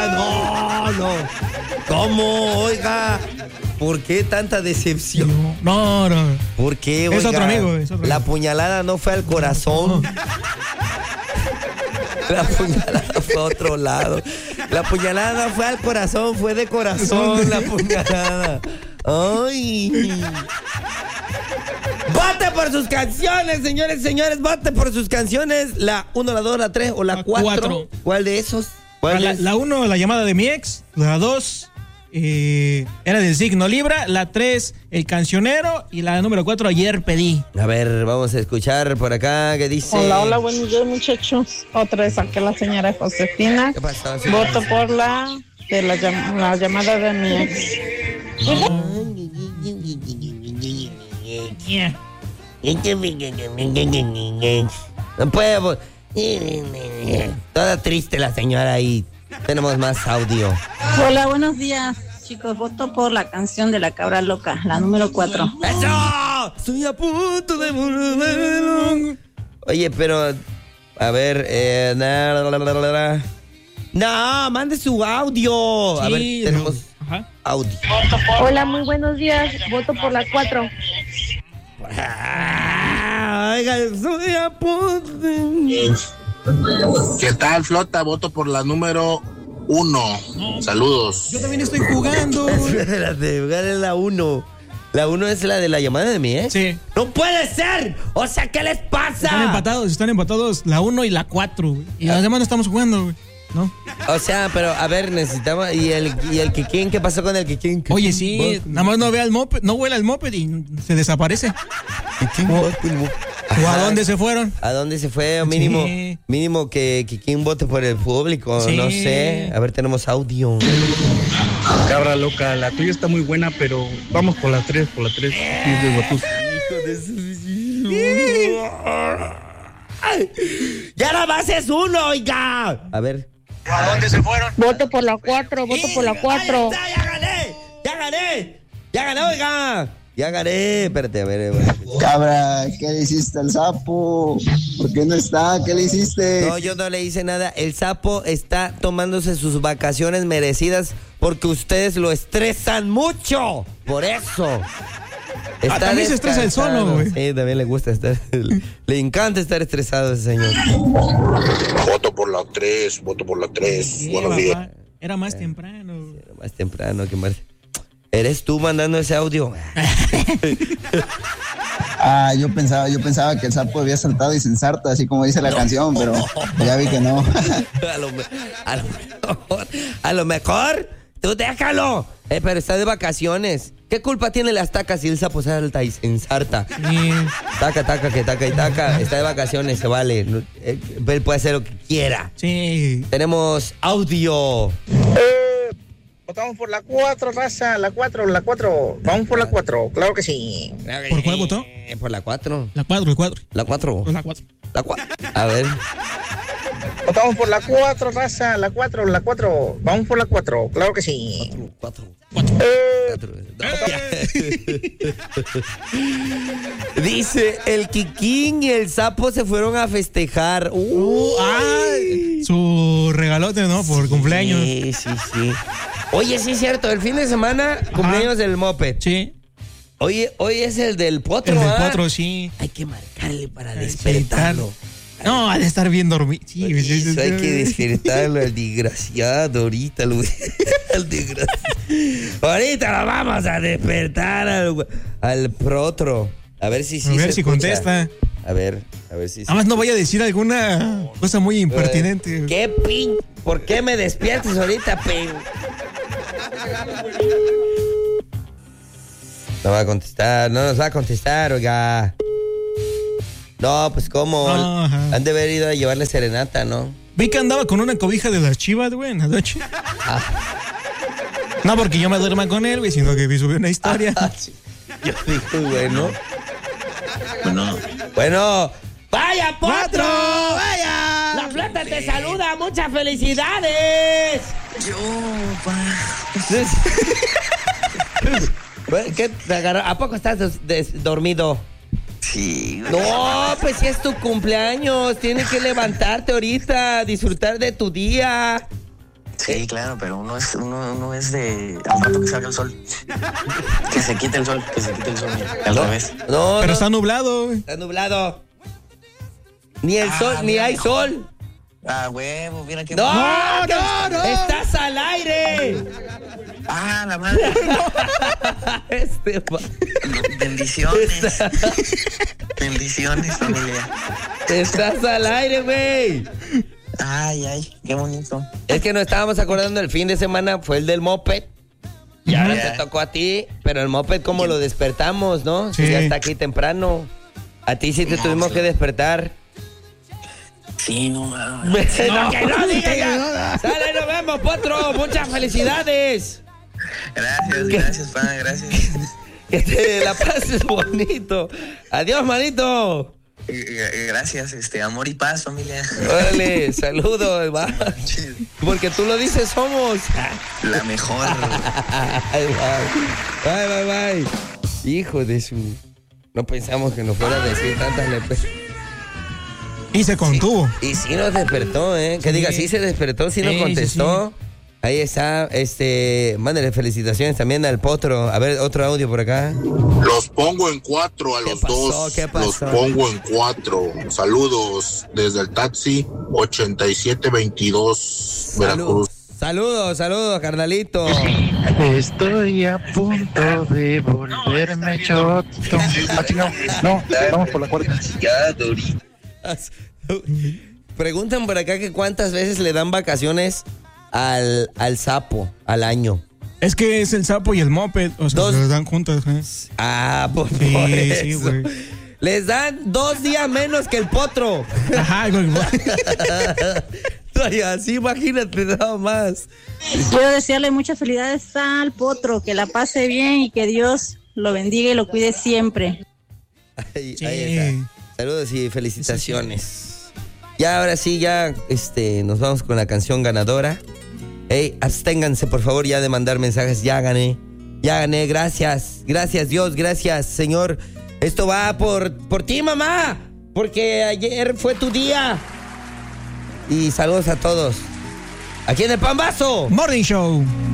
No. ¿Cómo? Oiga. ¿Por qué tanta decepción? No. ¿Por qué, oiga? Es otro amigo. La puñalada no fue al corazón. La puñalada fue a otro lado. La puñalada no fue al corazón, fue de corazón la puñalada. ¡Ay! ¡Vote por sus canciones, señores y señores! ¡Vote por sus canciones! ¿La 1, la 2, la 3 o la 4? ¿Cuál de esos? La 1, la llamada de mi ex. La 2, era del signo Libra. La 3, el cancionero. Y la número 4, ayer pedí. A ver, vamos a escuchar por acá qué dice. Hola, buenos días, muchachos. Otra vez aquí la señora Josefina. ¿Qué pasó? Voto por la llamada de mi ex. No puedo. Toda triste la señora ahí. Tenemos más audio. Hola, buenos días, chicos. Voto por la canción de la cabra loca, la número 4. ¡Eso! Estoy a punto de volver. Oye, pero a ver, no, mande su audio. Sí, a ver, tenemos audio. Hola, muy buenos días. Voto por la 4. Oiga, estoy a punto de... ¿Qué tal, flota? Voto por la número 1. Saludos. Yo también estoy jugando. Espérate, es la 1. ¿La 1 es la de la llamada de mi ex? Sí. ¡No puede ser! O sea, ¿qué les pasa? Están empatados la 1 y la 4, güey. Y las demás no estamos jugando, güey. ¿No? O sea, pero a ver, necesitamos... ¿Y el Kikín? ¿Qué pasó con el Kikín? Oye, sí, nada más no ve al moped, no huele al moped y se desaparece. ¿O a dónde se fueron? ¿A dónde se fue? O mínimo, Sí. mínimo que Kikín vote por el público, Sí. no sé. A ver, tenemos audio. Cabra loca, la tuya está muy buena, pero vamos por la 3, Hijo de su... ¡Ya nada más es uno, oiga! A ver. ¿A dónde se fueron? Voto por la 4. Voto por la 4. ¡Ahí está! ¡Ya gané, oiga! Ya gané. Espérate, a ver. Cabra, ¿qué le hiciste al sapo? ¿Por qué no está? ¿Qué le hiciste? No, yo no le hice nada. El sapo está tomándose sus vacaciones merecidas porque ustedes lo estresan mucho. Por eso. También se estresa el solo, güey. Sí, también le gusta estar. Le encanta estar estresado a ese señor. Voto por la 3. Sí, Buenos días. papá, era más temprano. Más temprano que más. ¿Eres tú mandando ese audio? Yo pensaba que el sapo había saltado y se ensarta, así como dice la canción, pero ya vi que no. A lo mejor, tú déjalo. Pero está de vacaciones. ¿Qué culpa tiene las tacas si el sapo salta y se ensarta? Sí. Taca. Está de vacaciones, se vale. Él puede hacer lo que quiera. Sí. Tenemos audio. Votamos por la 4, raza, la 4. Vamos por la 4, claro que sí. ¿Por cuál votó? Por la 4. La 4, el 4. La 4. La 4. La 4. A ver. Votamos por la 4, raza, la 4. Vamos por la 4, claro que sí. 4. Dice, el Kikín y el sapo se fueron a festejar. Su regalote, ¿no? Por cumpleaños. Sí. Oye, sí es cierto, el fin de semana, cumpleaños del moped. Sí. Hoy es el del potro, El del potro, sí. Hay que marcarle para despertarlo. No, ha de estar bien dormido. Sí, Eso hay que despertarlo al desgraciado ahorita. Al desgraciado. Ahorita lo vamos a despertar al protro. A ver si A ver si contesta. A ver si... Nada más no vaya a decir alguna cosa muy impertinente. ¿Por qué me despiertas ahorita, No va a contestar, no nos va a contestar, oiga. No, pues cómo. Ajá. Han de haber ido a llevarle serenata, ¿no? Vi que andaba con una cobija de las Chivas, güey, en la noche. No porque yo me duerma con él, güey, sino que vi subió una historia. Sí. Yo dije, bueno. ¡Vaya, potro! ¡Vaya! La flota te saluda, muchas felicidades. ¿Qué te agarró? ¿A poco estás dormido? Sí. No, pues si es tu cumpleaños, tienes que levantarte ahorita, disfrutar de tu día. Sí, claro, pero uno es de al rato que salga el sol. Que se quite el sol, al revés. No, Pero está nublado. Está nublado. Ni el sol, ni hay sol. Ah, huevo, mira qué... No. Estás al aire. Ah, la madre. Bendiciones. Bendiciones, familia. Estás al aire, güey. Ay, qué bonito. Es que nos estábamos acordando el fin de semana, fue el del moped. Y ahora te tocó a ti, pero el moped como lo despertamos, ¿no? Sí. Ya está aquí temprano. A ti sí te tuvimos que despertar. Sí, no. No, que no diga ya. Sale, nos vemos, Potro. Muchas felicidades. Gracias, pana, gracias. Que te la pases bonito. Adiós, manito. Gracias, amor y paz, familia. Órale, saludos, va. Porque tú lo dices, somos la mejor. Bye. Hijo de su... No pensamos que nos fuera a decir tantas Y se contuvo. Sí. Y sí nos despertó, ¿eh? Que diga, sí se despertó, sí nos contestó. Sí. Ahí está, mándale felicitaciones también al Potro. A ver, otro audio por acá. Los pongo en 4 a los dos. ¿Qué pasó? Los pongo en 4. Saludos desde el taxi 8722 Veracruz. Saludos, carnalito. Estoy a punto de volverme choto. No, vamos por la cuarta. Preguntan por acá que cuántas veces le dan vacaciones al sapo al año. Es que es el sapo y el moped, o sea, se los dan juntos. Por eso. Sí, güey. Les dan 2 días menos que el Potro. Ajá, güey. Así imagínate, nada más. Quiero desearle muchas felicidades al Potro, que la pase bien y que Dios lo bendiga y lo cuide siempre. Ahí está. Saludos y felicitaciones. Sí. Ya, ahora sí, nos vamos con la canción ganadora. Absténganse, por favor, ya de mandar mensajes. Ya gané. Gracias Dios, gracias Señor. Esto va por ti, mamá, porque ayer fue tu día. Y saludos a todos. Aquí en el Pambazo Morning Show.